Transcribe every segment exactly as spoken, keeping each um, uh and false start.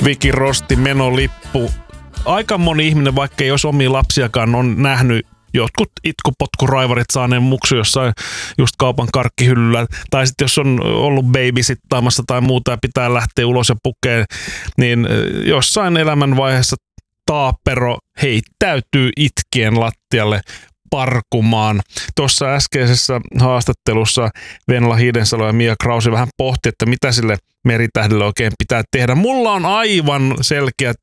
Vicky Rosti, menolippu. Aika moni ihminen, vaikka ei olisi omia lapsiakaan, on nähnyt jotkut itkupotkuraivarit saaneen muksu jossain just kaupan karkkihyllyllä. Tai sitten jos on ollut babysittaamassa tai muuta ja pitää lähteä ulos ja pukea, niin jossain elämänvaiheessa taapero heittäytyy itkien lattialle parkumaan. Tuossa äskeisessä haastattelussa Venla Hidensalo ja Mia Krausi vähän pohti, että mitä sille meritähdelle oikein pitää tehdä. Mulla on aivan selkeä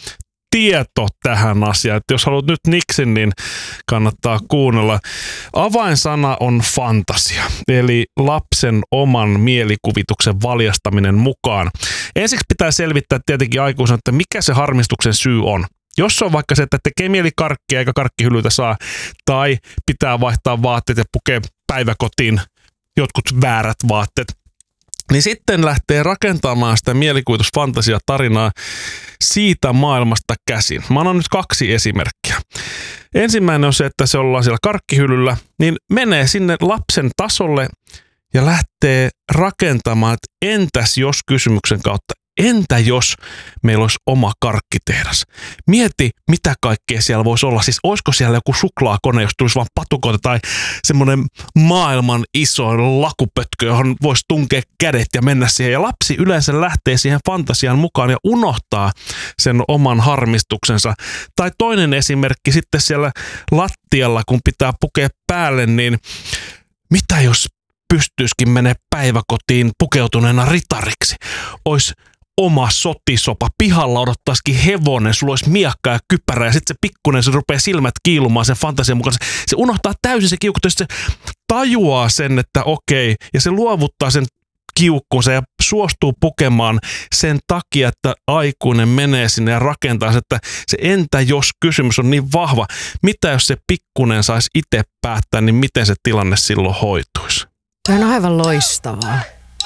tieto tähän asiaan. Että jos haluat nyt niksin, niin kannattaa kuunnella. Avainsana on fantasia, eli lapsen oman mielikuvituksen valjastaminen mukaan. Ensiksi pitää selvittää tietenkin aikuisena, että mikä se harmistuksen syy on. Jos on vaikka se, että tekee mieli karkkia eikä karkkihyllyitä saa, tai pitää vaihtaa vaatteet ja pukea päiväkotiin jotkut väärät vaatteet, niin sitten lähtee rakentamaan sitä mielikuvitusfantasiatarinaa siitä maailmasta käsin. Mä annan nyt kaksi esimerkkiä. Ensimmäinen on se, että se ollaan siellä karkkihyllyllä, niin menee sinne lapsen tasolle ja lähtee rakentamaan, että entäs jos kysymyksen kautta, entä jos meillä olisi oma karkkitehdas? Mieti, mitä kaikkea siellä voisi olla. Siis olisiko siellä joku suklaakone, jos tulisi vaan patukoita tai semmoinen maailman iso lakupötkö, johon voisi tunkea kädet ja mennä siihen. Ja lapsi yleensä lähtee siihen fantasian mukaan ja unohtaa sen oman harmistuksensa. Tai toinen esimerkki sitten siellä lattialla, kun pitää pukea päälle, niin mitä jos pystyisikin menee päiväkotiin pukeutuneena ritariksi? Ois oma sotisopa, pihalla odottaisikin hevonen, sulla olisi miakka ja kypärä ja sitten se pikkunen, se rupeaa silmät kiilumaan sen fantasian mukaan. Se unohtaa täysin se kiukku, se tajuaa sen, että okei, ja se luovuttaa sen kiukkunsa ja suostuu pukemaan sen takia, että aikuinen menee sinne ja rakentaa se, että se entä jos kysymys on niin vahva, mitä jos se pikkunen saisi itse päättää, niin miten se tilanne silloin hoituisi? Tämä on aivan loistavaa.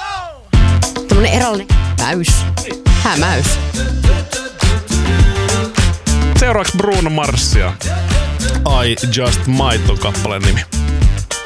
Tämmönen erallinen mäys. Hämäys. Seuraavaksi Bruno Marsia. I Just Might on kappaleen nimi.